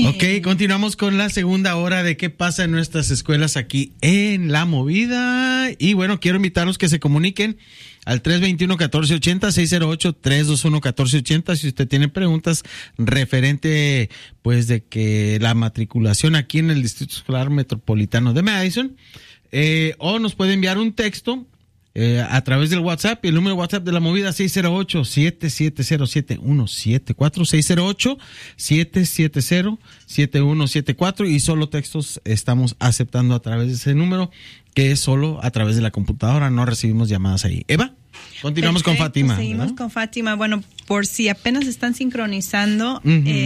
Ok, continuamos con la segunda hora de qué pasa en nuestras escuelas aquí en La Movida. Y bueno, quiero invitarlos que se comuniquen al 321-1480, 608-321-1480. Si usted tiene preguntas referente, pues, de que la matriculación aquí en el Distrito Escolar Metropolitano de Madison, o nos puede enviar un texto a través del WhatsApp, y el número de WhatsApp de La Movida 608-770-7174, 608-770-7174, y solo textos estamos aceptando a través de ese número, que es solo a través de la computadora, no recibimos llamadas ahí. Eva, continuamos. Perfecto, con Fátima. Seguimos, ¿verdad?, con Fátima. Bueno, por si apenas están sincronizando,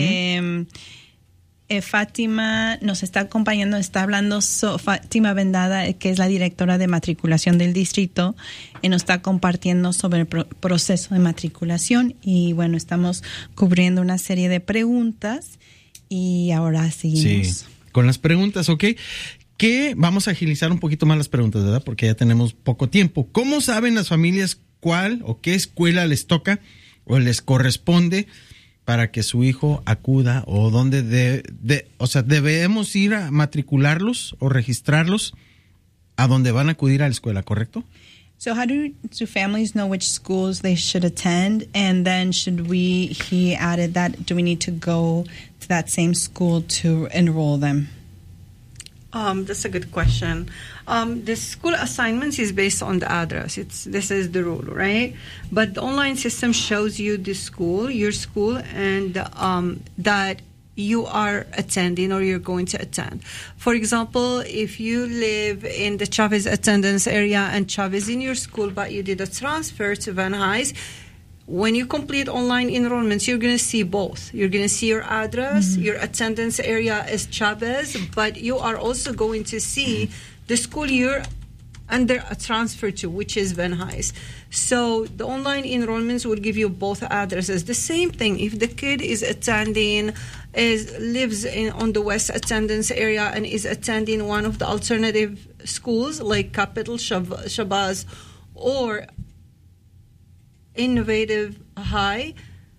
Fátima nos está acompañando, está hablando Fátima Vendada, que es la directora de matriculación del distrito, y nos está compartiendo sobre el proceso de matriculación. Y bueno, estamos cubriendo una serie de preguntas y ahora seguimos. Sí, con las preguntas, ¿ok? Que vamos a agilizar un poquito más las preguntas, ¿verdad? Porque ya tenemos poco tiempo. ¿Cómo saben las familias cuál o qué escuela les toca o les corresponde para que su hijo acuda, o dónde debemos ir a matricularlos o registrarlos a donde van a acudir a la escuela, ¿correcto? So how do families know which schools they should attend? And then he added that, do we need to go to that same school to enroll them? That's a good question. The school assignments is based on the address. This is the rule, right? But the online system shows you the school, your school, and that you are attending or you're going to attend. For example, if you live in the Chavez attendance area and Chavez in your school, but you did a transfer to Van Nuys, when you complete online enrollments, you're going to see both. You're going to see your address, your attendance area is Chavez, but you are also going to see the school you're under a transfer to, which is Van Nuys. So the online enrollments will give you both addresses. The same thing, if the kid is attending, lives on the West attendance area and is attending one of the alternative schools like Capital, Shabazz, or Innovative High,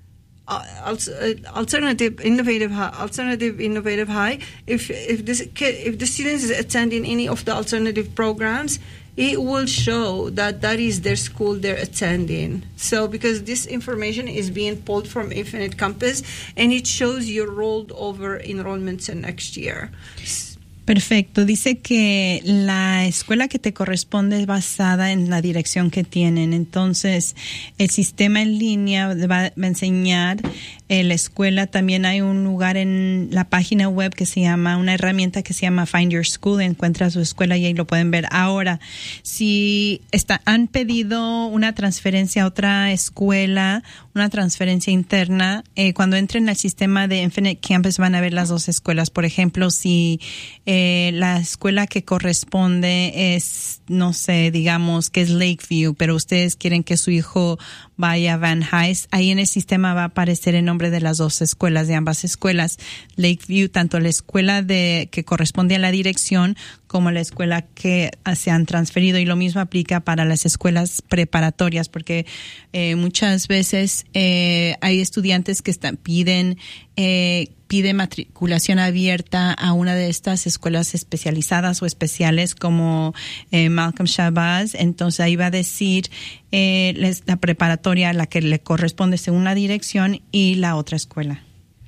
alternative innovative high. If the student is attending any of the alternative programs, it will show that is their school they're attending. So because this information is being pulled from Infinite Campus, and it shows your rolled over enrollments in next year. Perfecto. Dice que la escuela que te corresponde es basada en la dirección que tienen. Entonces, el sistema en línea va a enseñar la escuela. También hay un lugar en la página web que se llama, una herramienta que se llama Find Your School. Encuentra su escuela y ahí lo pueden ver. Ahora, si han pedido una transferencia a otra escuela, una transferencia interna, cuando entren al sistema de Infinite Campus van a ver las dos escuelas. Por ejemplo, si la escuela que corresponde es, no sé, digamos que es Lakeview, pero ustedes quieren que su hijo vaya a Van Nuys, ahí en el sistema va a aparecer el nombre de las dos escuelas, de ambas escuelas. Lakeview, tanto la escuela que corresponde a la dirección como la escuela que se han transferido, y lo mismo aplica para las escuelas preparatorias, porque muchas veces hay estudiantes que pide matriculación abierta a una de estas escuelas especializadas o especiales como Malcolm Shabazz. Entonces ahí va a decir la preparatoria a la que le corresponde según la dirección y la otra escuela.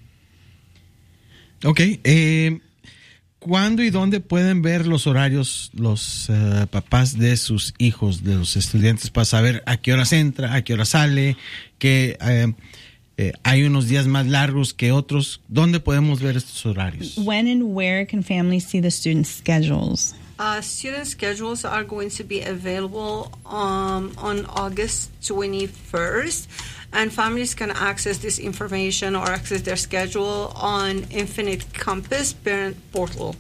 Ok. ¿Cuándo y dónde pueden ver los horarios los papás de sus hijos, de los estudiantes, para saber a qué horas entra, a qué hora sale, que hay unos días más largos que otros? ¿Dónde podemos ver estos horarios? When and where can families see the student schedules? Student schedules are going to be available on August 21st, and families can access this information or access their schedule on Infinite Campus Parent Portal.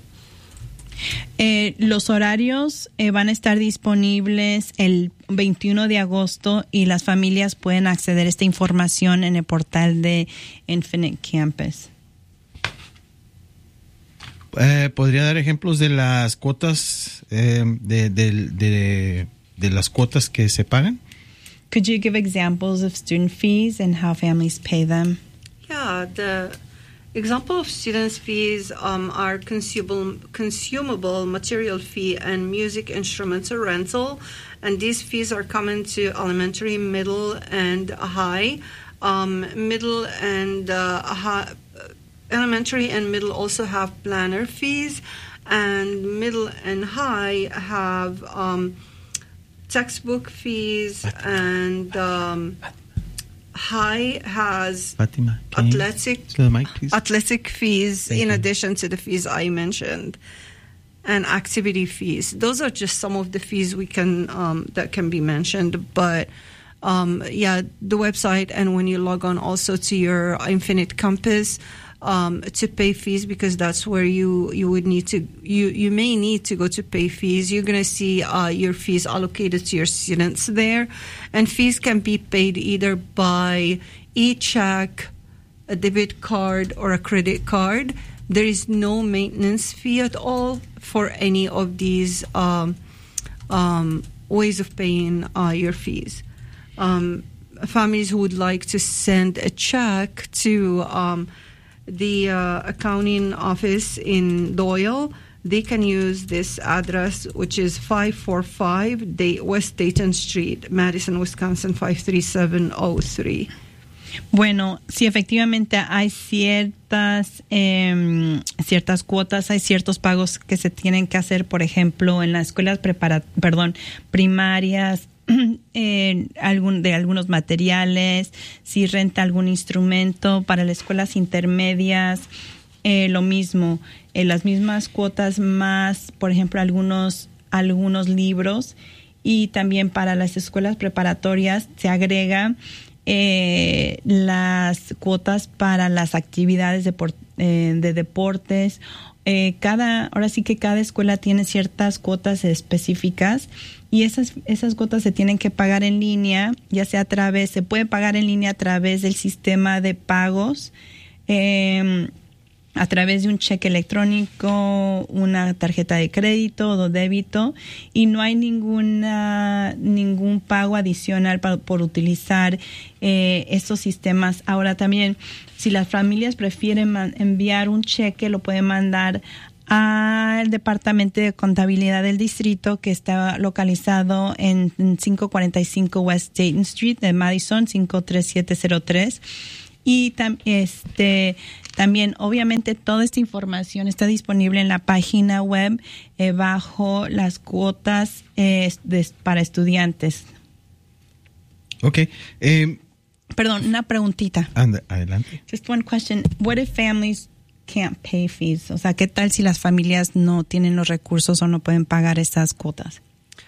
Los horarios van a estar disponibles el 21 de agosto y las familias pueden acceder a esta información en el portal de Infinite Campus. ¿Podría dar ejemplos de las cuotas, de las cuotas que se pagan? Could you give examples of student fees and how families pay them? Yeah, Example of students' fees are consumable material fee and music instruments rental, and these fees are common to elementary, middle, and high. Middle and elementary and middle also have planner fees, and middle and high have textbook fees, and high has Fatima, athletic fees in addition to the fees I mentioned, and activity fees. Those are just some of the fees we can that can be mentioned, but the website, and when you log on also to your Infinite Campus to pay fees, because that's where you would need to, you may need to go to pay fees. You're going to see your fees allocated to your students there, and fees can be paid either by e-check, a debit card, or a credit card. There is no maintenance fee at all for any of these ways of paying your fees. Families who would like to send a check to the accounting office in Doyle, they can use this address, which is 545 West Dayton Street, Madison, Wisconsin 53703. Bueno, sí, efectivamente hay ciertas cuotas, hay ciertos pagos que se tienen que hacer, por ejemplo, en las escuelas primarias, de algunos materiales, si renta algún instrumento. Para las escuelas intermedias, lo mismo, las mismas cuotas más, por ejemplo, algunos libros, y también para las escuelas preparatorias se agrega las cuotas para las actividades de deportes. Ahora sí que cada escuela tiene ciertas cuotas específicas, y esas cuotas se tienen que pagar en línea, ya sea se puede pagar en línea a través del sistema de pagos, a través de un cheque electrónico, una tarjeta de crédito o de débito, y no hay ningún pago adicional por utilizar estos sistemas. Ahora también, si las familias prefieren enviar un cheque, lo pueden mandar al Departamento de Contabilidad del Distrito, que está localizado en 545 West Dayton Street de Madison, 53703. Y también, obviamente, toda esta información está disponible en la página web bajo las cuotas para estudiantes. Ok. Perdón, una preguntita. Adelante. Just one question. What if families can't pay fees? O sea, ¿qué tal si las familias no tienen los recursos o no pueden pagar estas cuotas?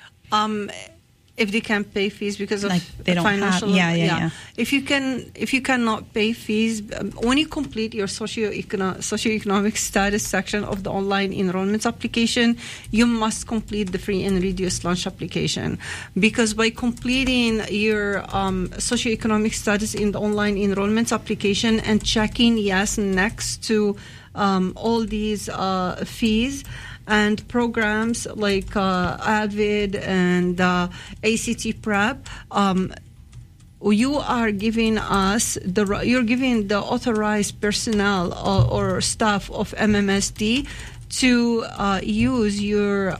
If they can't pay fees because of they don't financial, have, If you cannot pay fees, when you complete your socioeconomic status section of the online enrollment application, you must complete the free and reduced lunch application, because by completing your socioeconomic status in the online enrollment application and checking yes next to all these fees and programs like AVID and ACT Prep, you are giving you're giving the authorized personnel or staff of MMSD to use your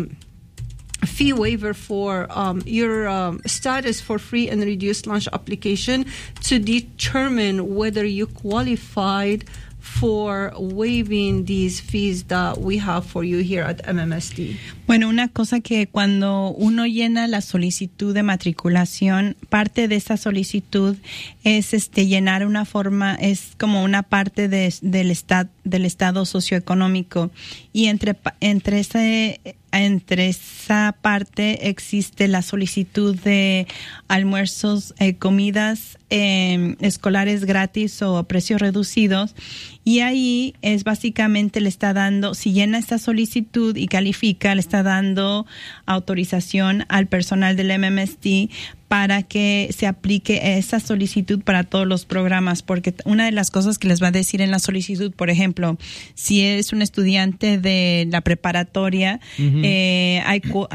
fee waiver for your status for free and reduced lunch application to determine whether you qualified for waiving these fees that we have for you here at MMSD. Bueno, una cosa que cuando uno llena la solicitud de matriculación, parte de esa solicitud es llenar una forma, es como una parte del estado socioeconómico, y entre esa parte existe la solicitud de almuerzos, comidas escolares gratis o a precios reducidos, y ahí es básicamente le está dando, si llena esta solicitud y califica, le está dando autorización al personal del MMSD para que se aplique esa solicitud para todos los programas, porque una de las cosas que les va a decir en la solicitud, por ejemplo, si es un estudiante de la preparatoria,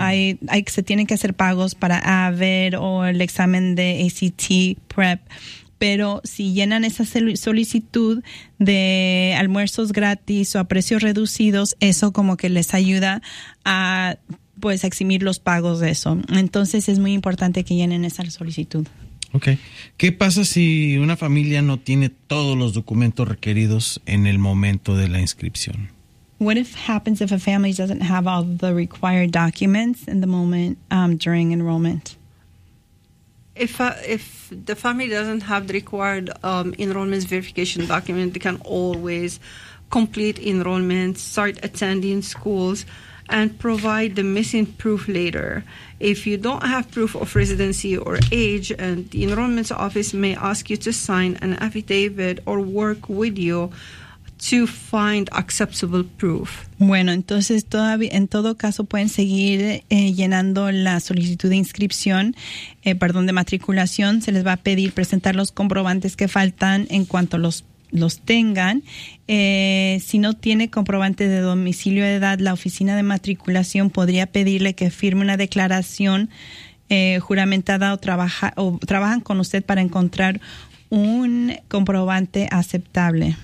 se tienen que hacer pagos para AVID o el examen de ACT Prep, pero si llenan esa solicitud de almuerzos gratis o a precios reducidos, eso como que les ayuda a pues eximir los pagos de eso. Entonces es muy importante que llenen esa solicitud. Okay. ¿Qué pasa si una familia no tiene todos los documentos requeridos en el momento de la inscripción? What happens if a family doesn't have all the required documents in the moment during enrollment? If the family doesn't have the required enrollment verification document, they can always complete enrollment, start attending schools, and provide the missing proof later. If you don't have proof of residency or age, and the enrollment office may ask you to sign an affidavit or work with you to find acceptable proof. Bueno, entonces todavía, en todo caso pueden seguir llenando la solicitud de inscripción, de matriculación. Se les va a pedir presentar los comprobantes que faltan en cuanto los tengan. Si no tiene comprobante de domicilio de edad, la oficina de matriculación podría pedirle que firme una declaración juramentada o trabajan con usted para encontrar un comprobante aceptable.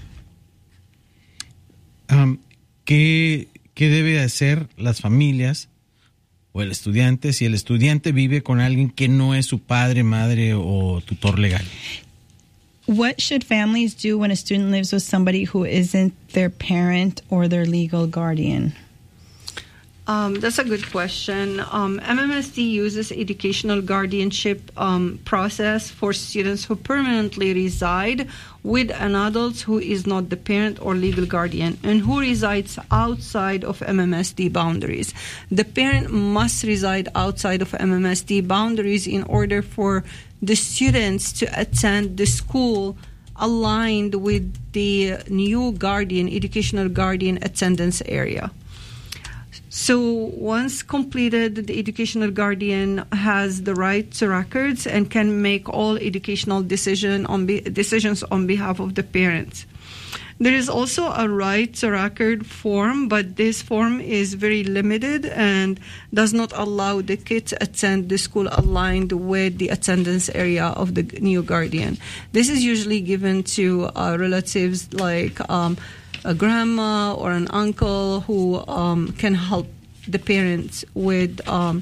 ¿Qué debe hacer las familias o el estudiante si el estudiante vive con alguien que no es su padre, madre o tutor legal? What should families do when a student lives with somebody who isn't their parent or their legal guardian? That's a good question. MMSD uses educational guardianship process for students who permanently reside with an adult who is not the parent or legal guardian and who resides outside of MMSD boundaries. The parent must reside outside of MMSD boundaries in order for the students to attend the school aligned with the new educational guardian attendance area. So once completed, the educational guardian has the right to records and can make all educational decisions on behalf of the parents. There is also a right to record form, but this form is very limited and does not allow the kid to attend the school aligned with the attendance area of the new guardian. This is usually given to relatives like a grandma or an uncle who can help the parents with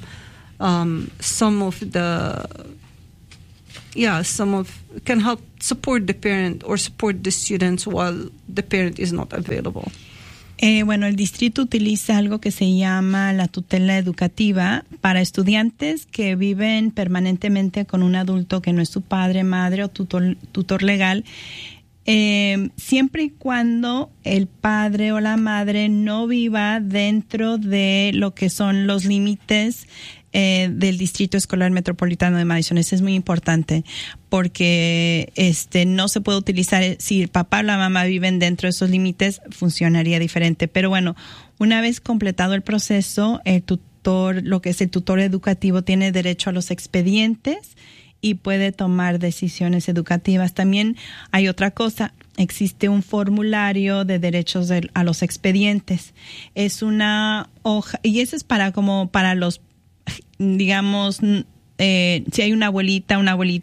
can help support the parent or support the students while the parent is not available. Bueno, el distrito utiliza algo que se llama la tutela educativa para estudiantes que viven permanentemente con un adulto que no es su padre, madre o tutor legal. Siempre y cuando el padre o la madre no viva dentro de lo que son los límites del Distrito Escolar Metropolitano de Madison. Eso es muy importante porque no se puede utilizar, si el papá o la mamá viven dentro de esos límites, funcionaría diferente. Pero bueno, una vez completado el proceso, el tutor, lo que es el tutor educativo, tiene derecho a los expedientes y puede tomar decisiones educativas. También hay otra cosa, existe un formulario de derechos a los expedientes. Es una hoja, y eso es para los, digamos, si hay una abuelita,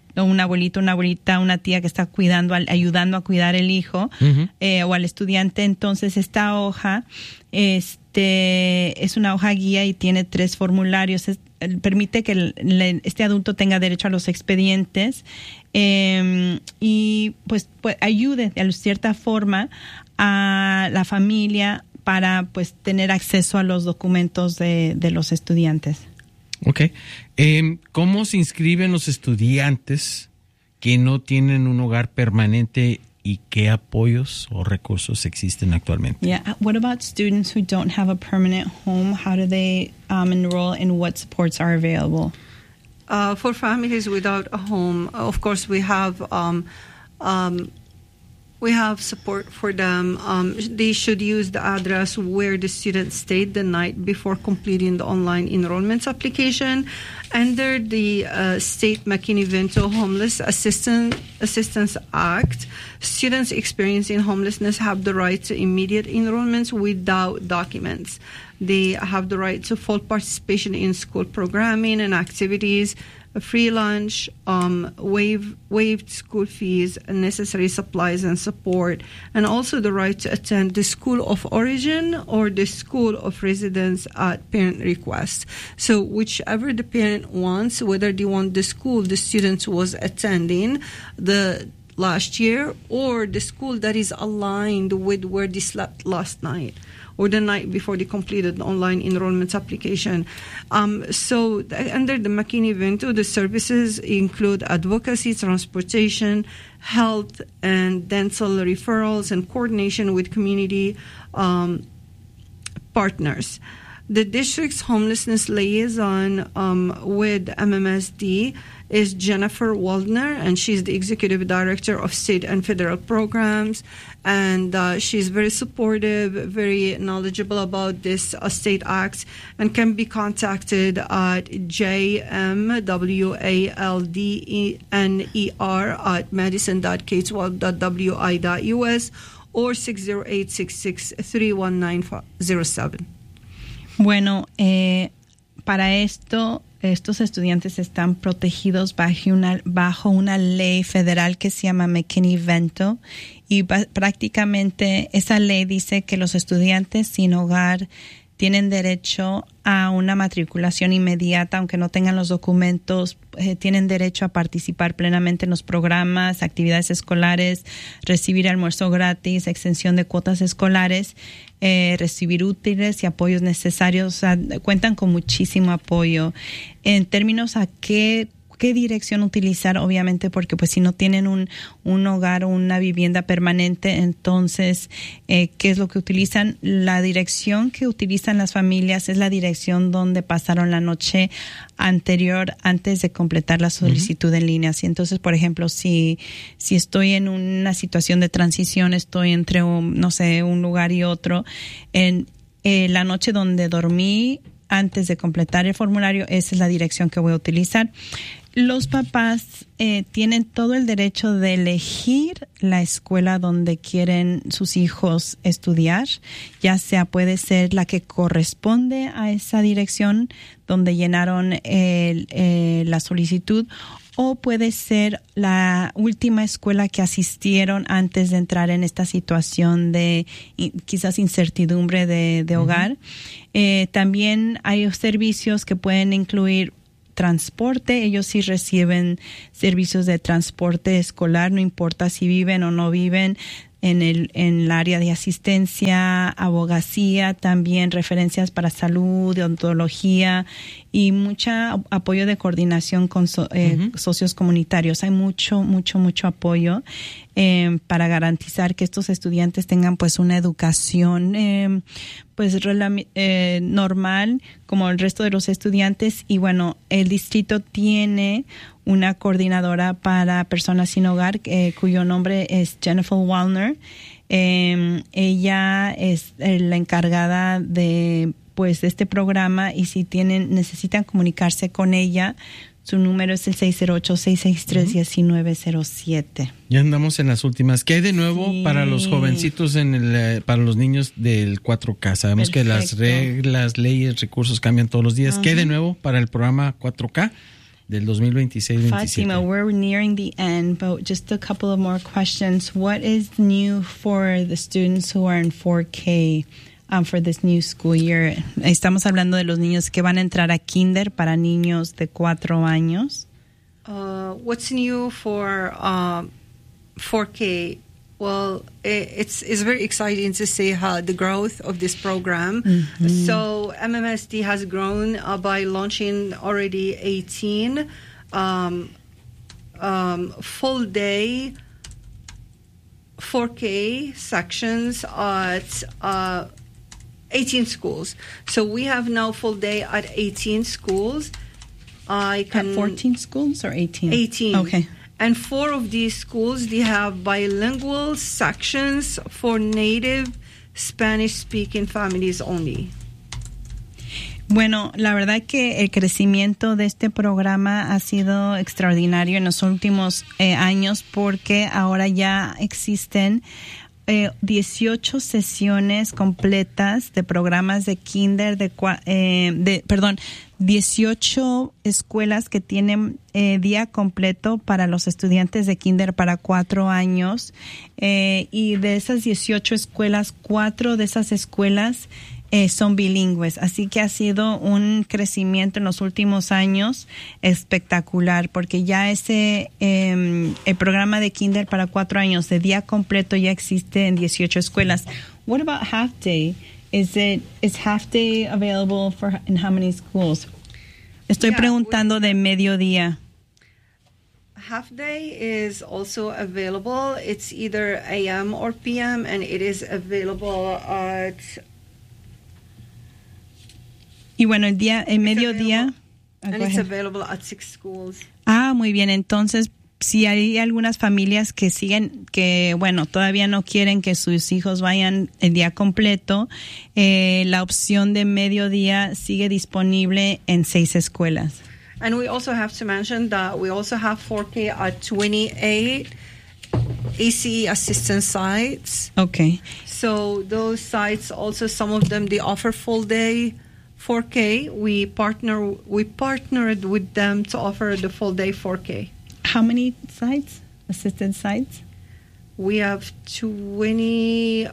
una tía que está ayudando a cuidar el hijo, o al estudiante, entonces esta hoja es una hoja guía y tiene 3 formularios. Permite que este adulto tenga derecho a los expedientes y pues ayude de cierta forma a la familia para pues tener acceso a los documentos de los estudiantes. Okay. ¿Cómo se inscriben los estudiantes que no tienen un hogar permanente y qué apoyos o recursos existen actualmente? Yeah. What about students who don't have a permanent home? How do they enroll and what supports are available? For families without a home, of course, we have support for them. They should use the address where the student stayed the night before completing the online enrollment application. Under the State McKinney-Vento Homeless Assistance Act, students experiencing homelessness have the right to immediate enrollments without documents. They have the right to full participation in school programming and activities, free lunch, waived school fees, necessary supplies and support, and also the right to attend the school of origin or the school of residence at parent request. So whichever the parent wants, whether they want the school the student was attending the last year or the school that is aligned with where they slept last night or the night before they completed the online enrollment application. Under the McKinney-Vento, the services include advocacy, transportation, health, and dental referrals, and coordination with community partners. The district's homelessness liaison with MMSD is Jennifer Waldner, and she's the executive director of state and federal programs. And she's very supportive, very knowledgeable about this state acts, and can be contacted at jmwaldner@madison.k12.wi.us or 608-663-1907. Bueno, para esto, estos estudiantes están protegidos bajo una ley federal que se llama McKinney-Vento, y prácticamente esa ley dice que los estudiantes sin hogar tienen derecho a una matriculación inmediata, aunque no tengan los documentos, tienen derecho a participar plenamente en los programas, actividades escolares, recibir almuerzo gratis, extensión de cuotas escolares, recibir útiles y apoyos necesarios. O sea, cuentan con muchísimo apoyo. En términos a qué dirección utilizar, obviamente, porque pues si no tienen un hogar o una vivienda permanente, entonces, ¿qué es lo que utilizan? La dirección que utilizan las familias es la dirección donde pasaron la noche anterior antes de completar la solicitud en línea. Así, entonces, por ejemplo, si estoy en una situación de transición, estoy entre un lugar y otro, en la noche donde dormí antes de completar el formulario, esa es la dirección que voy a utilizar. Los papás tienen todo el derecho de elegir la escuela donde quieren sus hijos estudiar, ya sea puede ser la que corresponde a esa dirección donde llenaron la solicitud, o puede ser la última escuela que asistieron antes de entrar en esta situación de quizás incertidumbre de hogar. También hay servicios que pueden incluir transporte. Ellos sí reciben servicios de transporte escolar, no importa si viven o no viven en el área de asistencia, abogacía, también referencias para salud, odontología y mucho apoyo de coordinación con socios comunitarios. Hay mucho apoyo para garantizar que estos estudiantes tengan pues una educación normal como el resto de los estudiantes. Y bueno, el distrito tiene una coordinadora para personas sin hogar cuyo nombre es Jennifer Waldner. Ella es la encargada de este programa, y si necesitan comunicarse con ella, su número es el 608-663-1907. Ya andamos en las últimas. ¿Qué hay de nuevo para los jovencitos, para los niños del 4K? Sabemos que las reglas, leyes, recursos cambian todos los días. ¿Qué hay de nuevo para el programa 4K del 2026-27? Fatima, we're nearing the end, but just a couple of more questions. What is new for the students who are in 4K for this new school year? Estamos hablando de los niños que van a entrar a kinder para niños de 4 años. What's new for 4K? Well, it's very exciting to see how the growth of this program. Mm-hmm. So MMSD has grown by launching already 18 full day 4K sections at 18 schools. So we have now full day at 18 schools. At 14 schools or 18? 18. Okay. And 4 of these schools, they have bilingual sections for native Spanish-speaking families only. Bueno, la verdad que el crecimiento de este programa ha sido extraordinario en los últimos años porque ahora ya existen 18 sesiones completas de programas de kinder, 18 escuelas que tienen día completo para los estudiantes de kinder para 4 años. Y de esas 18 escuelas, 4 de esas escuelas son bilingües, así que ha sido un crecimiento en los últimos años espectacular, porque ya el programa de kinder para 4 años de día completo ya existe en 18 escuelas. What about half day? Is half day available in how many schools? Estoy preguntando de mediodía. Half day is also available. It's either AM or PM, and it is available at. Y bueno, el mediodía. And it's available at 6 schools. Muy bien. Entonces, si hay algunas familias que todavía no quieren que sus hijos vayan el día completo, la opción de mediodía sigue disponible en 6 escuelas. And we also have to mention that we also have 4K at 28 ACE assistance sites. Okay. So those sites also, some of them, they offer full day 4K. We partnered with them to offer the full day 4K. How many sites? Assisted sites? We have 28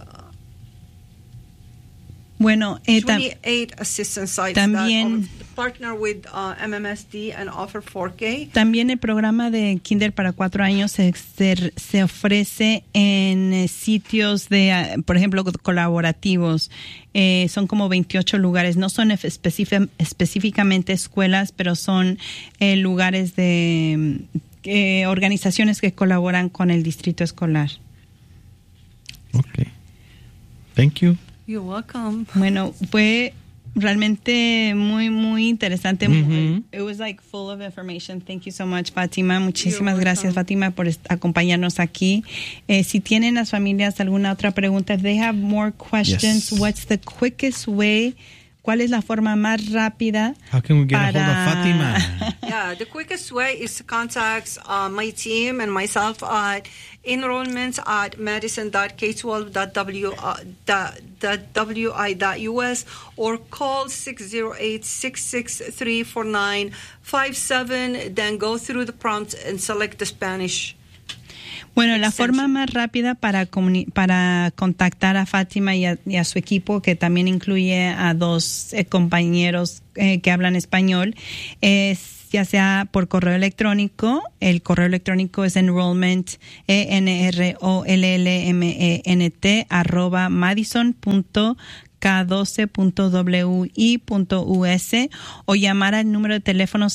assistant sites también, that partner with MMSD and offer 4K. También el programa de Kinder para 4 años se ofrece en sitios por ejemplo, colaborativos. Son como 28 lugares. No son específicamente escuelas, pero son lugares de organizaciones que colaboran con el distrito escolar. Okay. Thank you. You're welcome. Bueno, fue realmente muy, muy interesante. Mm-hmm. It was like full of information. Thank you so much, Fátima. Muchísimas gracias, Fátima, por acompañarnos aquí. Si tienen las familias alguna otra pregunta, if they have more questions, yes. What's the quickest way? ¿Cuál es la forma más rápida? How can we get a hold of Fátima? Yeah, the quickest way is to contact my team and myself at enrollments@madison.k12.wi.us or call 608-663-4957. Then go through the prompt and select the Spanish. Bueno, la forma más rápida para contactar a Fátima y a su equipo, que también incluye a 2 compañeros que hablan español, es ya sea por correo electrónico. El correo electrónico es enrollment, enrollment, madison.k12.wi.us o llamar al número de teléfono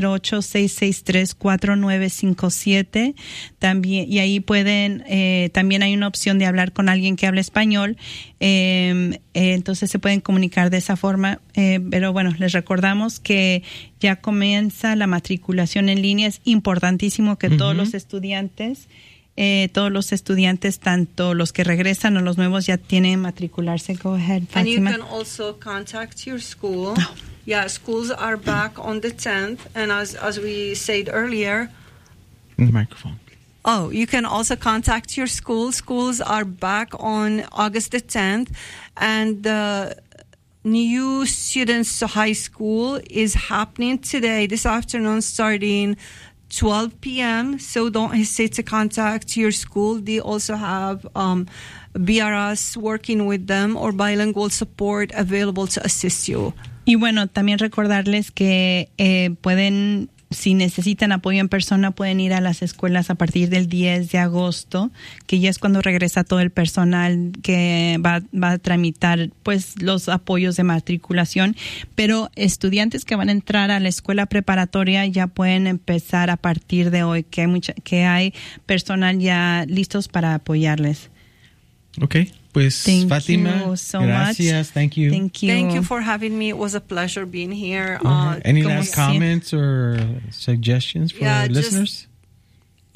608-663-4957. También, y ahí también hay una opción de hablar con alguien que hable español. Entonces se pueden comunicar de esa forma. Pero bueno, les recordamos que ya comienza la matriculación en línea. Es importantísimo que todos los estudiantes, tanto los que regresan o los nuevos, ya tienen matricularse. Go ahead, Fatima. And you can also contact your school. Oh. Yeah, schools are back on the 10th. And as we said earlier... In the microphone. Oh, you can also contact your school. Schools are back on August the 10th. And the new students to high school is happening today, this afternoon, starting 12 p.m. So don't hesitate to contact your school. They also have BRS working with them or bilingual support available to assist you. Y bueno, también recordarles que pueden, si necesitan apoyo en persona, pueden ir a las escuelas a partir del 10 de agosto, que ya es cuando regresa todo el personal que va a tramitar pues los apoyos de matriculación. Pero estudiantes que van a entrar a la escuela preparatoria ya pueden empezar a partir de hoy, que hay personal ya listos para apoyarles. Okay, pues Thank Fátima, you so gracias. Much. Thank you. Thank you. Thank you for having me. It was a pleasure being here. Any last comments or suggestions for listeners?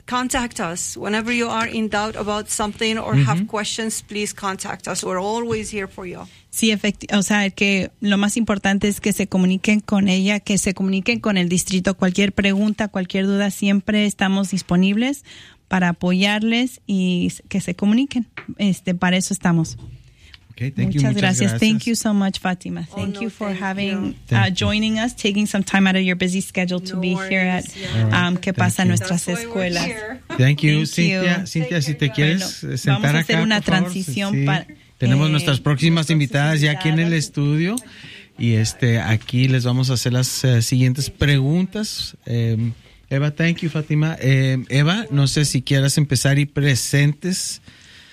contact us. Whenever you are in doubt about something or have questions, please contact us. We're always here for you. Sí, o sea, que lo más importante es que se comuniquen con ella, que se comuniquen con el distrito. Cualquier pregunta, cualquier duda, siempre estamos disponibles para apoyarles y que se comuniquen. Para eso estamos. Okay, muchas gracias. Thank you so much, Fatima. Thank you for joining us, taking some time out of your busy schedule to be here at ¿Qué pasa en nuestras escuelas? Thank you, Cynthia. Cynthia, si te quieres sentar vamos a hacer acá, una por favor. transición Sí. para... Tenemos nuestras próximas invitadas ya aquí en el estudio y aquí les vamos a hacer las siguientes preguntas. Eva, thank you, Fatima. Eva, no sé si quieras empezar y presentes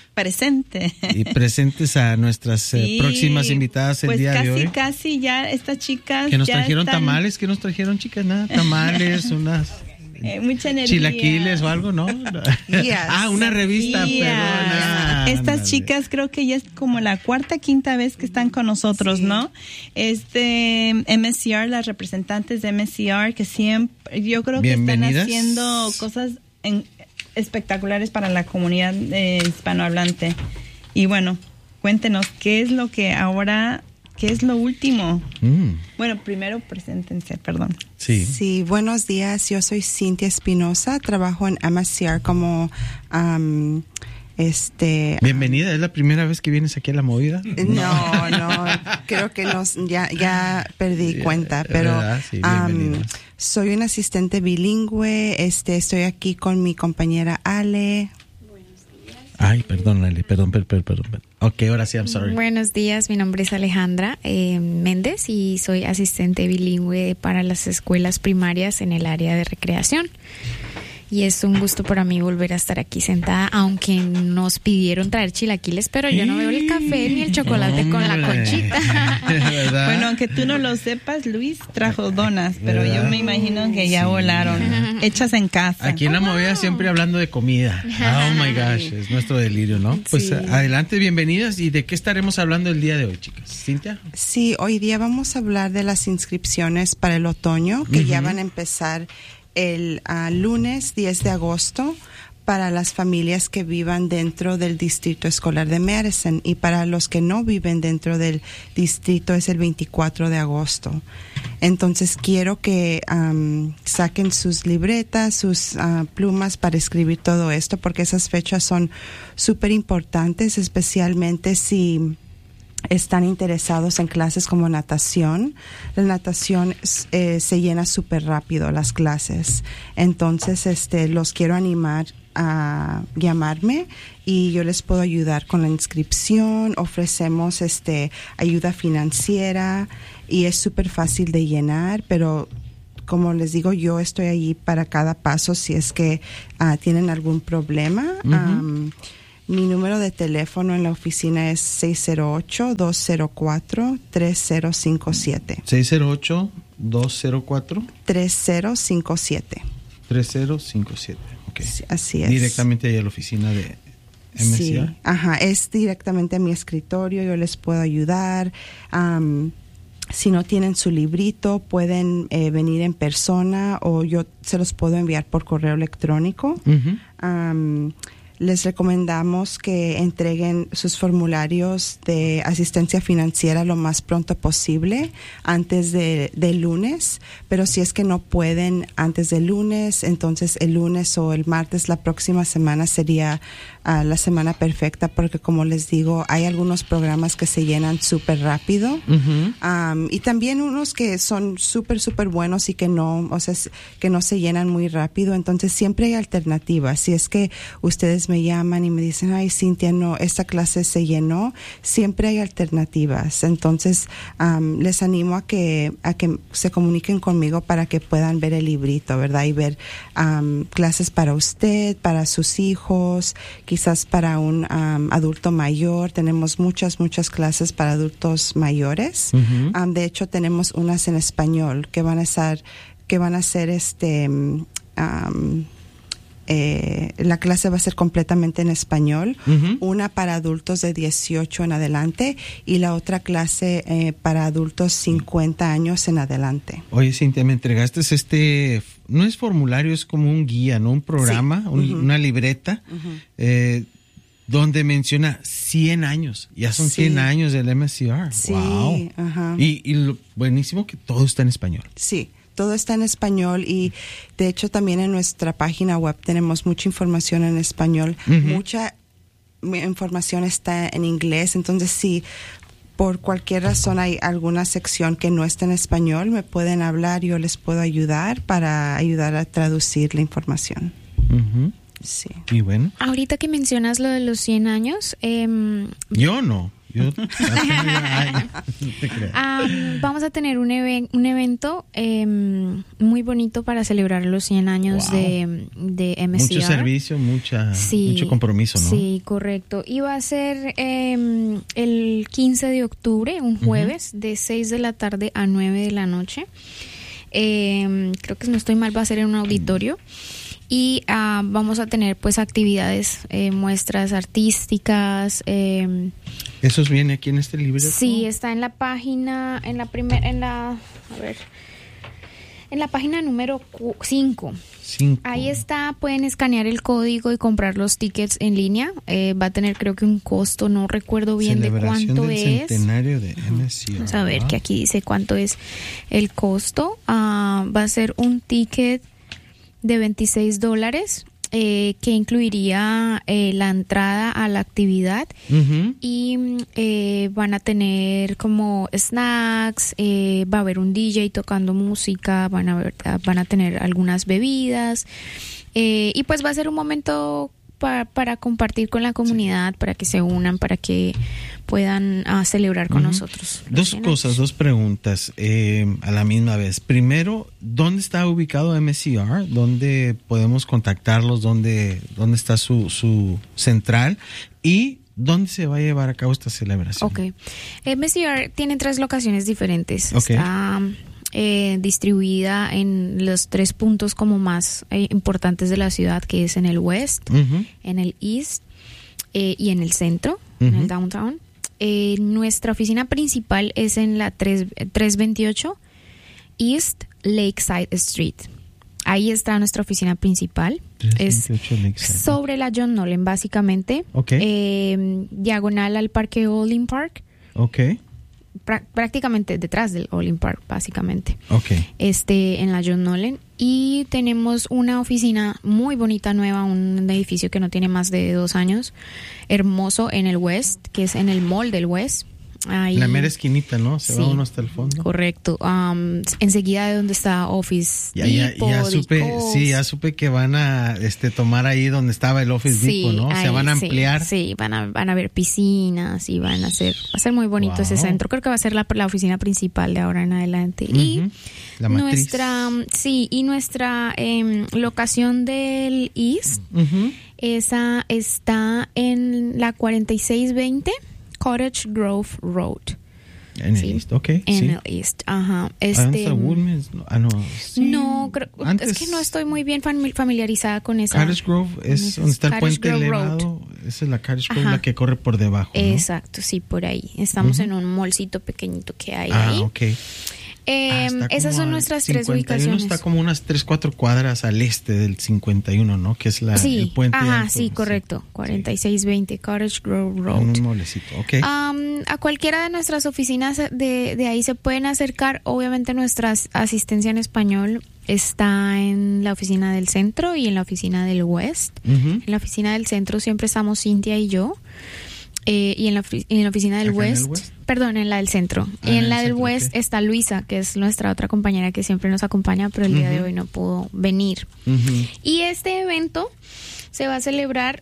a nuestras próximas invitadas el día de hoy. Pues casi ya estas chicas que nos ya trajeron están... tamales, que nos trajeron, chicas, nada, tamales, unas mucha energía. Chilaquiles o algo, ¿no? Yes. Una revista, perdona. Estas chicas creo que ya es como la cuarta, quinta vez que están con nosotros, ¿no? MSCR, las representantes de MSCR, que siempre, yo creo que están haciendo cosas espectaculares para la comunidad hispanohablante. Y bueno, cuéntenos, ¿qué es lo último? Bueno, primero preséntense, perdón. Sí, buenos días. Yo soy Cintia Espinosa, trabajo en MSCR como Bienvenida, ¿es la primera vez que vienes aquí a La Movida? No, creo que ya perdí cuenta, pero sí, soy una asistente bilingüe, estoy aquí con mi compañera Ale. Ay, perdón, Ale, perdón. Ok, ahora sí, I'm sorry. Buenos días, mi nombre es Alejandra Méndez y soy asistente bilingüe para las escuelas primarias en el área de recreación. Y es un gusto para mí volver a estar aquí sentada, aunque nos pidieron traer chilaquiles, pero yo no veo el café ni el chocolate con la conchita. Bueno, aunque tú no lo sepas, Luis trajo donas, pero yo me imagino que ya volaron, hechas en casa. Aquí en La Movida siempre hablando de comida. Oh my gosh, es nuestro delirio, ¿no? Pues adelante, bienvenidas. ¿Y de qué estaremos hablando el día de hoy, chicas? ¿Cintia? Sí, hoy día vamos a hablar de las inscripciones para el otoño, que ya van a empezar el lunes 10 de agosto para las familias que vivan dentro del distrito escolar de Madison, y para los que no viven dentro del distrito es el 24 de agosto. Entonces quiero que saquen sus libretas, sus plumas para escribir todo esto, porque esas fechas son súper importantes, especialmente si están interesados en clases como natación. La natación se llena súper rápido, las clases. Entonces, los quiero animar a llamarme y yo les puedo ayudar con la inscripción. Ofrecemos ayuda financiera y es súper fácil de llenar, pero como les digo, yo estoy allí para cada paso si es que tienen algún problema. Mi número de teléfono en la oficina es 608-204-3057. 608-204. 3057. 3057, ok. Sí, así es. Directamente ahí a la oficina de MSCR. Sí, es directamente a mi escritorio, yo les puedo ayudar. Si no tienen su librito, pueden venir en persona o yo se los puedo enviar por correo electrónico. Les recomendamos que entreguen sus formularios de asistencia financiera lo más pronto posible, antes del lunes, pero si es que no pueden antes del lunes, entonces el lunes o el martes la próxima semana sería la semana perfecta, porque como les digo, hay algunos programas que se llenan súper rápido, y también unos que son súper buenos y que no se llenan muy rápido. Entonces siempre hay alternativas. Si es que ustedes me llaman y me dicen, ay, Cintia, no, esta clase se llenó, siempre hay alternativas. Entonces les animo a que se comuniquen conmigo para que puedan ver el librito, ¿verdad? Y ver clases para usted, para sus hijos, quizás para un adulto mayor. Tenemos muchas clases para adultos mayores. De hecho, tenemos unas en español que van a ser la clase va a ser completamente en español, Ujú. una para adultos de 18 en adelante y la otra clase para adultos 50 años en adelante. Oye, Cintia, me entregaste no es formulario, es como un guía, ¿no? Un programa, Sí. una libreta, donde menciona 100 años. Ya son Sí. 100 años del MSCR. Sí, Wow. ajá. Y lo buenísimo que todo está en español. Sí, todo está en español y de hecho también en nuestra página web tenemos mucha información en español. Ujú. Mucha información está en inglés, entonces si por cualquier razón hay alguna sección que no está en español, me pueden hablar, yo les puedo ayudar para ayudar a traducir la información. Ujú. Sí. Y bueno, Ahorita que mencionas lo de los 100 años, yo no. Yo no te creas. vamos a tener un evento muy bonito para celebrar los 100 años Wow. de MSCR. Mucho servicio, mucho compromiso, ¿no? Sí, correcto. Y va a ser el 15 de octubre, un jueves, de 6 de la tarde a 9 de la noche. Creo que si no estoy mal va a ser en un auditorio. Y vamos a tener pues actividades, muestras artísticas. ¿Eso viene aquí en este libro? Sí, está en la página, en la página número 5. 5. Ahí está, pueden escanear el código y comprar los tickets en línea. Va a tener creo que un costo, no recuerdo bien de cuánto del es. centenario de MSCR. Vamos a ver que aquí dice cuánto es el costo. Va a ser un ticket de $26 que incluiría la entrada a la actividad. Ujú. Y van a tener como snacks, va a haber un DJ tocando música, van a tener algunas bebidas y pues va a ser un momento para compartir con la comunidad, para que se unan, para que puedan celebrar con nosotros. Dos cosas, dos preguntas a la misma vez. Primero, ¿dónde está ubicado MSCR? ¿Dónde podemos contactarlos? ¿Dónde está su central? ¿Y dónde se va a llevar a cabo esta celebración? Ok. MSCR tiene 3 locaciones diferentes. Ok. Está distribuida en los 3 puntos como más importantes de la ciudad, que es en el West, Ujú. en el East y en el centro, en el Downtown. Nuestra oficina principal es en la 328 East Lakeside Street. Ahí está nuestra oficina principal. 328 Es Lakeside. sobre la John Nolan, básicamente. Ok. Diagonal al Parque Olin Park. Ok. Prácticamente detrás del Olin Park, básicamente. Ok. En la John Nolan. Y tenemos una oficina muy bonita, nueva, un edificio que no tiene más de 2 años, hermoso en el West, que es en el Mall del West. Ahí, La mera esquinita, ¿no? Se va Sí. uno hasta el fondo. correcto. Enseguida de donde está Office Ya Depot, supe, Kohl's. sí, ya supe que van a tomar ahí donde estaba el Office Depot, ¿no? Se ahí, van a sí, ampliar. Sí, van a ver piscinas y va a ser muy bonito Wow. ese centro. Creo que va a ser la oficina principal de ahora en adelante. Y Ujú. La matriz. nuestra locación del East, Ujú. esa está en la 4620 Cottage Grove Road. En el Sí. East, ok. En sí. el East, ajá. ¿Dónde está Woodman's? No. Sí. No, Antes, es que no estoy muy bien familiarizada con esa. Cottage Grove es donde está el Cottage puente Grove Road. elevado. Esa es la Cottage Grove, Ajá. la que corre por debajo, ¿no? Exacto, sí, por ahí. Estamos Ujú. en un mallcito pequeñito que hay ahí. Ok. Está Esas como son al nuestras 51, 3 ubicaciones. Está como unas 3-4 cuadras al este del 51, ¿no? Que es Sí, el puente. ajá, alto, sí, correcto. 4620 Cottage Grove En Road. un molecito, ok. A cualquiera de nuestras oficinas de ahí se pueden acercar. Obviamente nuestra asistencia en español está en la oficina del centro y en la oficina del West. Ujú. En la oficina del centro siempre estamos Cintia y yo. Y en la oficina del ¿Acá en el West, West? perdón, en la del centro. Ah, Y en en el la del centro, West ok. está Luisa, que es nuestra otra compañera que siempre nos acompaña, pero el día de Ujú. hoy no pudo venir. Ujú. Y este evento se va a celebrar,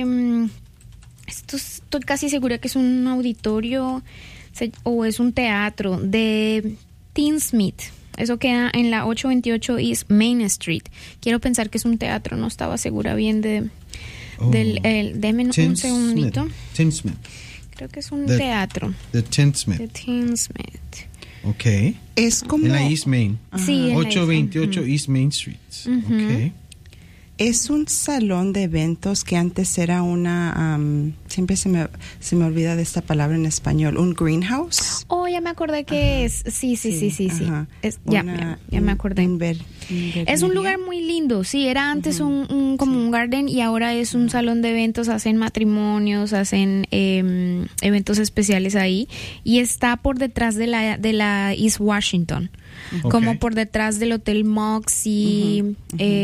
estoy casi segura que es un auditorio o es un teatro de Teensmith. Eso queda en la 828 East Main Street. Quiero pensar que es un teatro, no estaba segura bien deme un segundito. Tinsmith. Creo que es un The- teatro De Tinsmith. de Teensmith. Ok. Es como En la East Main. Sí, en la 828 East Main Street. Ujú. Ok. Es un salón de eventos que antes era una, siempre se me olvida de esta palabra en español, un greenhouse. Oh, ya me acordé que es. Sí. Ya me acordé. Es un lugar muy lindo. Sí, era antes como un garden y ahora es un salón de eventos. Hacen matrimonios, hacen eventos especiales ahí y está por detrás de la East Washington. Como por detrás del Hotel Moxie,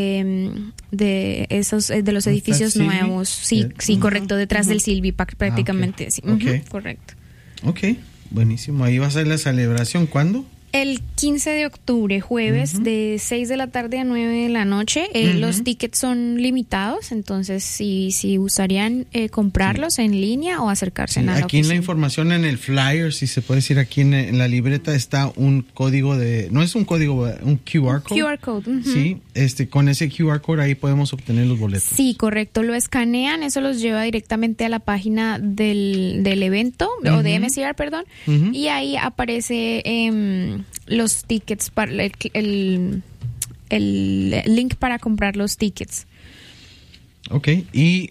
de los edificios nuevos. Sí, correcto, detrás del Sylvie Park prácticamente. Sí. Correcto. Ok, buenísimo. Ahí va a ser la celebración. ¿Cuándo? El 15 de octubre, jueves, de 6 de la tarde a 9 de la noche. Los tickets son limitados, entonces si gustarían comprarlos en línea o acercarse a la aquí oficina. En la información, en el flyer, si se puede decir, aquí en la libreta está un código no es un código, un QR code. QR code. Sí, con ese QR code ahí podemos obtener los boletos. Sí, correcto. Lo escanean, eso los lleva directamente a la página del evento, o de MCR, perdón, y ahí aparece los tickets, para el link para comprar los tickets. Ok, y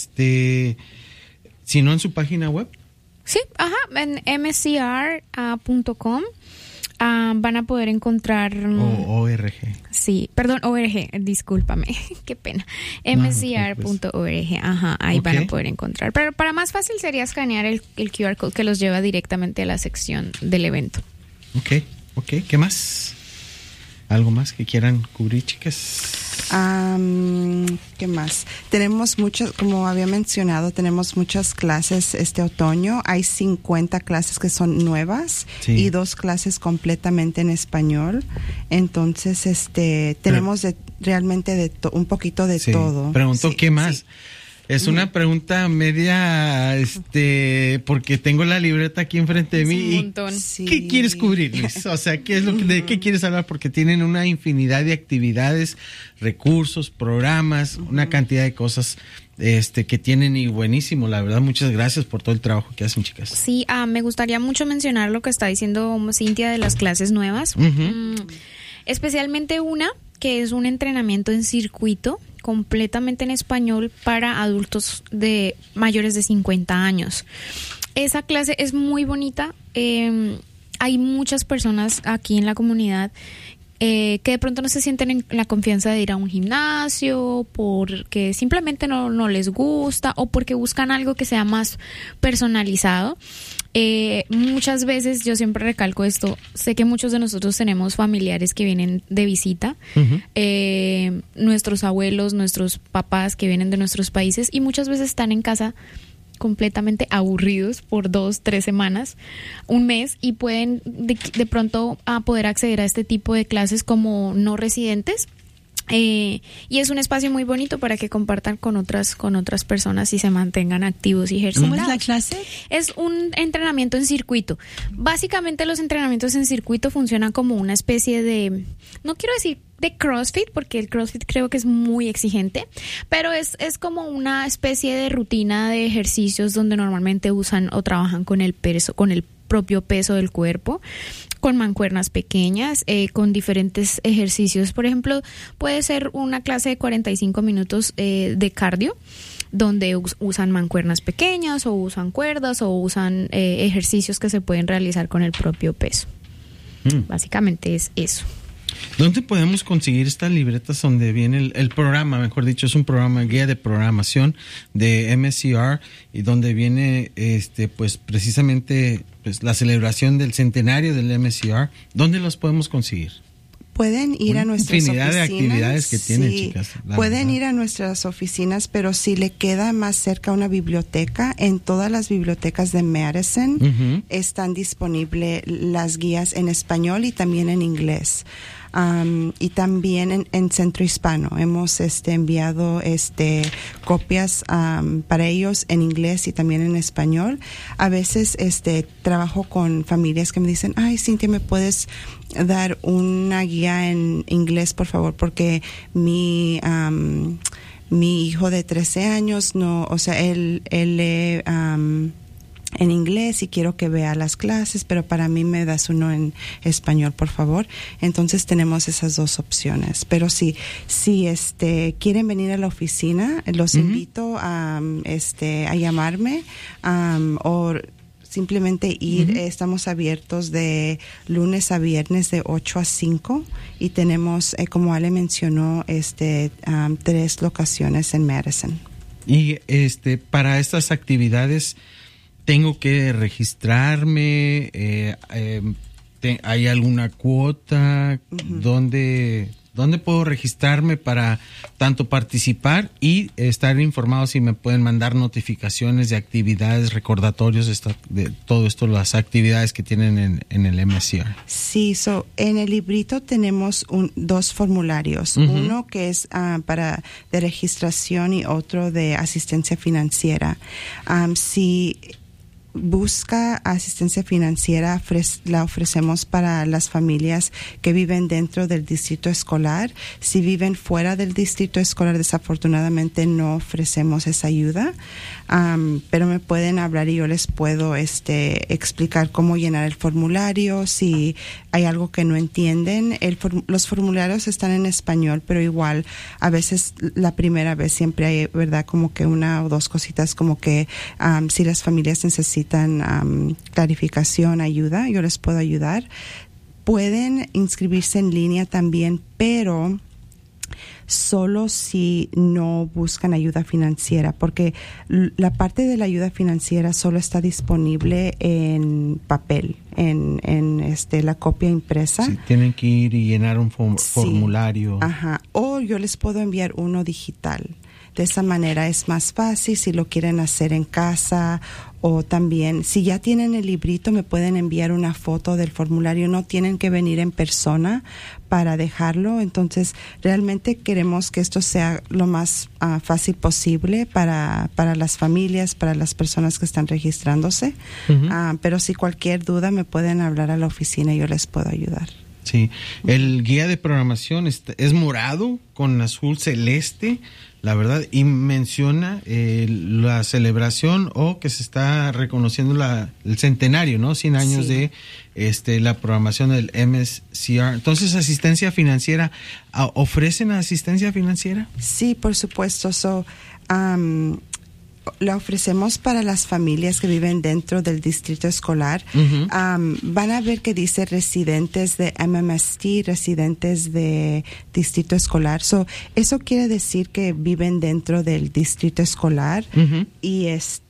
si no en su página web. Sí, en mcr.com van a poder encontrar... ORG. Sí, perdón, ORG, discúlpame, qué pena. mcr.org, ahí van a poder encontrar. Pero para más fácil sería escanear el QR code que los lleva directamente a la sección del evento. Ok, ¿qué más? ¿Algo más que quieran cubrir, chicas? ¿Qué más? Tenemos muchas, como había mencionado, tenemos muchas clases este otoño. Hay 50 clases que son nuevas y 2 clases completamente en español. Entonces, tenemos realmente un poquito de todo. Pregunto, ¿qué más? Sí. Es una pregunta media, porque tengo la libreta aquí enfrente de mí. Un montón. ¿Qué quieres cubrir, Liz? O sea, ¿de qué quieres hablar? Porque tienen una infinidad de actividades, recursos, programas, una cantidad de cosas que tienen y buenísimo. La verdad, muchas gracias por todo el trabajo que hacen, chicas. Sí, me gustaría mucho mencionar lo que está diciendo Cintia de las clases nuevas. Especialmente una que es un entrenamiento en circuito completamente en español para adultos de mayores de 50 años. Esa clase es muy bonita. Hay muchas personas aquí en la comunidad que de pronto no se sienten en la confianza de ir a un gimnasio porque simplemente no les gusta o porque buscan algo que sea más personalizado. Muchas veces, yo siempre recalco esto, sé que muchos de nosotros tenemos familiares que vienen de visita, nuestros abuelos, nuestros papás que vienen de nuestros países y muchas veces están en casa completamente aburridos por 2-3 semanas, un mes, y pueden de pronto poder acceder a este tipo de clases como no residentes. Y es un espacio muy bonito para que compartan con otras personas y se mantengan activos y ejercitados. ¿Cómo es la clase? Es un entrenamiento en circuito. Básicamente los entrenamientos en circuito funcionan como una especie de, no quiero decir de CrossFit, porque el CrossFit creo que es muy exigente, pero es como una especie de rutina de ejercicios donde normalmente usan o trabajan con el propio peso del cuerpo, con mancuernas pequeñas, con diferentes ejercicios. Por ejemplo, puede ser una clase de 45 minutos de cardio, donde usan mancuernas pequeñas o usan cuerdas o usan ejercicios que se pueden realizar con el propio peso. Básicamente es eso. ¿Dónde podemos conseguir estas libretas donde viene el programa, mejor dicho, es un programa, guía de programación de MCR, y donde viene pues precisamente pues la celebración del centenario del MCR? ¿Dónde los podemos conseguir? Pueden ir a nuestras infinidad oficinas. De actividades que tienen, chicas. Pueden ir a nuestras oficinas, pero si le queda más cerca una biblioteca, en todas las bibliotecas de Madison están disponibles las guías en español y también en inglés. Y también en Centro Hispano hemos enviado copias para ellos en inglés y también en español. A veces trabajo con familias que me dicen, ay, Cintia, ¿me puedes dar una guía en inglés, por favor? Porque mi hijo de 13 años no, o sea, él en inglés y quiero que vea las clases, pero para mí me das uno en español, por favor. Entonces tenemos esas dos opciones. Pero si quieren venir a la oficina, los invito a llamarme o simplemente ir. Estamos abiertos de lunes a viernes de 8 a 5 y tenemos, como Ale mencionó, 3 locaciones en Madison. Y para estas actividades tengo que registrarme, ¿hay alguna cuota? ¿Dónde puedo registrarme para tanto participar y estar informado si me pueden mandar notificaciones de actividades, recordatorios de todo esto, las actividades que tienen en el MSCR? Sí, en el librito tenemos 2 formularios, uno que es de registración y otro de asistencia financiera. Si busca asistencia financiera, la ofrecemos para las familias que viven dentro del distrito escolar. Si viven fuera del distrito escolar, desafortunadamente no ofrecemos esa ayuda, pero me pueden hablar y yo les puedo explicar cómo llenar el formulario, si hay algo que no entienden. Los formularios están en español, pero igual a veces la primera vez siempre hay, ¿verdad?, como que 1 o 2 cositas, como que si las familias necesitan clarificación, ayuda, yo les puedo ayudar. Pueden inscribirse en línea también, pero solo si no buscan ayuda financiera, porque la parte de la ayuda financiera solo está disponible en papel, en la copia impresa. Sí, tienen que ir y llenar un formulario. Ajá. O yo les puedo enviar uno digital. De esa manera es más fácil si lo quieren hacer en casa, o también si ya tienen el librito me pueden enviar una foto del formulario, no tienen que venir en persona para dejarlo. Entonces realmente queremos que esto sea lo más fácil posible para las familias, para las personas que están registrándose. Pero si cualquier duda me pueden hablar a la oficina y yo les puedo ayudar. Sí, el guía de programación es morado con azul celeste, la verdad, y menciona la celebración o que se está reconociendo el centenario, ¿no? 100 años de la programación del MSCR. Entonces, asistencia financiera, ¿ofrecen asistencia financiera? Sí, por supuesto. La ofrecemos para las familias que viven dentro del distrito escolar. Van a ver que dice residentes de MMST, residentes de distrito escolar. Eso quiere decir que viven dentro del distrito escolar. Y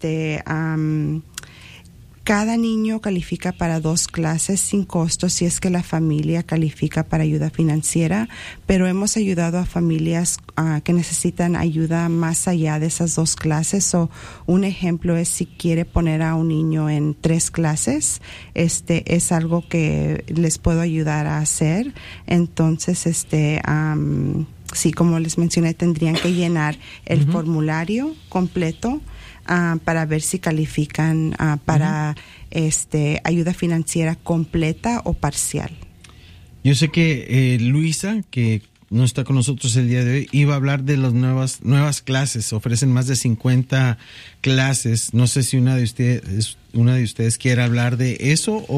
cada niño califica para 2 clases sin costo si es que la familia califica para ayuda financiera, pero hemos ayudado a familias que necesitan ayuda más allá de esas 2 clases. Un ejemplo es si quiere poner a un niño en 3 clases, es algo que les puedo ayudar a hacer. Entonces, sí, como les mencioné, tendrían que llenar el formulario completo para ver si califican para ayuda financiera completa o parcial. Yo sé que Luisa, que no está con nosotros el día de hoy, iba a hablar de las nuevas clases. Ofrecen más de 50 clases. No sé si una de ustedes quiere hablar de eso